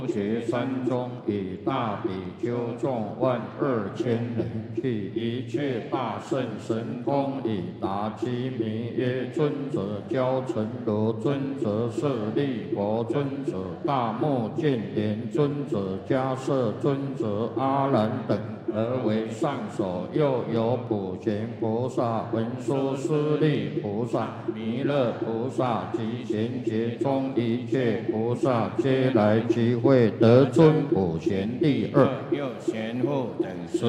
学山中以大比丘众12000人，去一切大圣神通以达其名曰尊者交陈如尊者舍利佛尊者大目犍连尊者迦摄尊者阿难等，而为上首。又有普贤菩萨、文殊师利菩萨、弥勒菩萨及贤劫中一切菩萨，皆来集会得尊普贤第二。又贤护等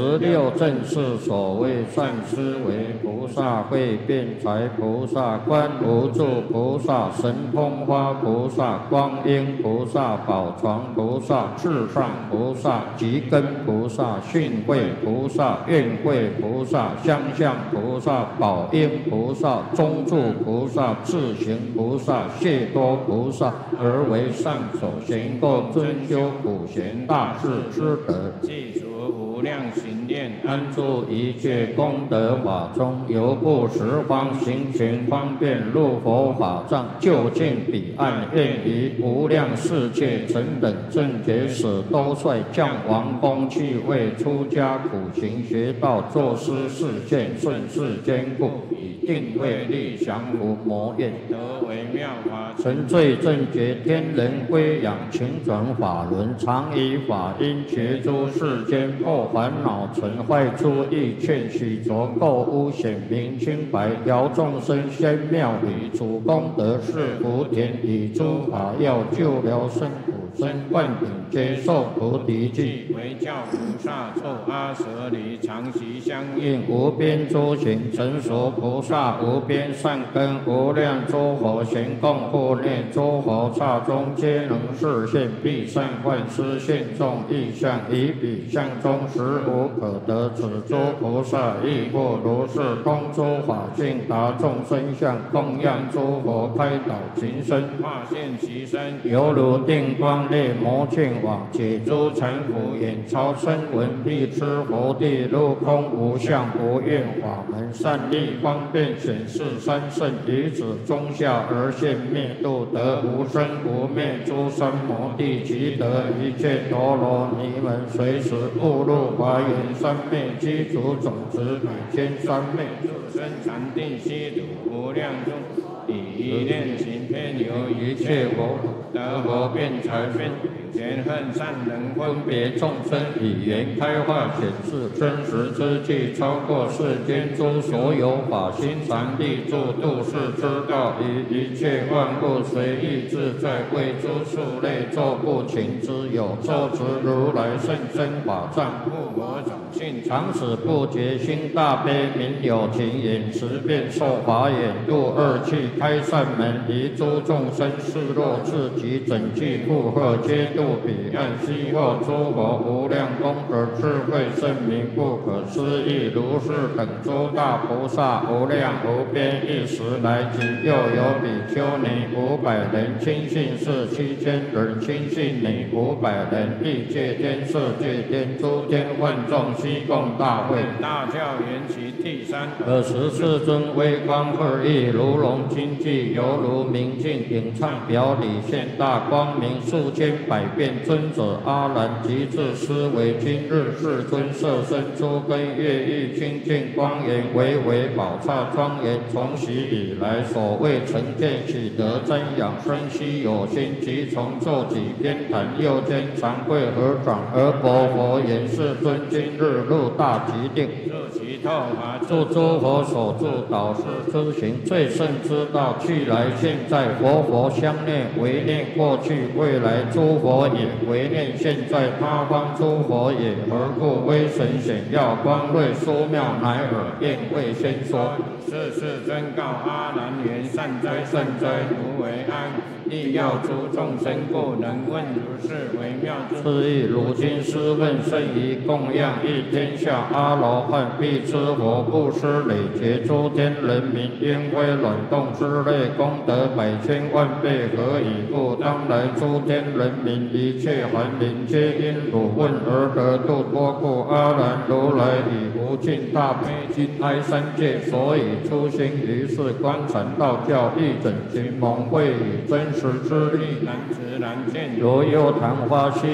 16正是所谓善思维菩萨、会辩才菩萨、观无住菩萨、神通花菩萨、光阴菩萨、宝床菩萨、至上菩萨、极根菩萨、训慧菩萨、愿慧菩萨、相向菩萨、宝应菩萨、中住菩萨、智行菩萨、谢多菩萨，而为上首，行过尊修普贤大士之德，记除无量行念，安住一切功德法中，由不十方行权方便入佛法藏，就近彼岸，愿于无量世界成等正觉使都率降王公去为出家苦行学道，作施示现，顺世坚固，以定慧力降伏魔焰，得为妙法成罪正觉天人归养，勤转法轮，常以法音觉诸世间破烦恼尘坏诸意，劝许浊垢污显明清白，调众生仙妙理，主功德是福田，以诸法要救疗生苦生，灌顶接受菩提记，为教菩萨作阿舍离，常习相应无边诸行，成熟菩萨无边善根，无量诸佛行供护念，诸佛刹中皆能示现，必善幻施现众意象，以彼相中实无可得，此诸菩萨亦复如是，通诸法性，达众生相，供养诸佛，开导情身，化现其身，犹如定光烈魔犍网，解诸尘浮，眼超声闻，必知佛地，入空无相无愿法门，善利方便显示三圣，以此中下而现灭度，得无生无灭诸三摩地，即得一切陀罗尼门，随时误入华严三昧，积足种子百千三昧，入生禅定悉土无量中，以一念行遍游一切佛土，得佛辩才辩贤恨善能分别众生，以言开化显示真实之际，超过世间诸所有法，心常立住度世之道，以一切万物随意自在，为诸数类作不勤之有，受持如来圣真法藏，护我种性，常使不觉心大悲，明有情眼持变受法眼，度二气开善门，离诸众生示弱自己整具负荷，皆度彼岸，悉获诸佛无量功德智慧圣明，不可思议。如是等诸大菩萨，无量无边，一时来集。又有比丘尼500人，亲信士7000人，亲信女500人，欲界天、色界天、诸天万众，悉共大会。大教缘起第三，24尊微光2翼，如龙精济，犹如明镜，影唱表里，现大光明，数千百变尊者阿难，即至思维今日世尊色身，诸根乐意清净光严，唯唯宝刹庄严，从昔以来所谓成见喜得瞻仰生息有心，即从咒己偏袒，右肩长跪合掌，而薄佛言：世尊今日入大极定，入其透法，助诸佛所助导师之行，最胜之道，去来现在，佛相念，唯念过去未来诸佛也，唯念现在他方诸佛也。何故威神显耀，光瑞殊妙，乃尔便未先说。世尊告阿难言：善哉善哉，如为安。亦要诸众生故，能问如是微妙之意。如今师问甚于供养一天下阿罗汉，必知佛布施累劫诸天人民，烟灰卵动之类功德百千万倍，何以故？当来诸天人民一切凡灵，皆因汝问而得度脱故。阿难如来以无尽大悲心哀三界，所以初心于是观禅道教，一整群蒙会以真实之力，难持然见。 若有昙花现